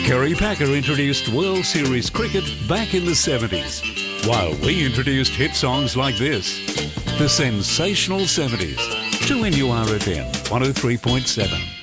Kerry Packer introduced World Series cricket back in the 70s, while we introduced hit songs like this. The sensational 70s to NURFM 103.7.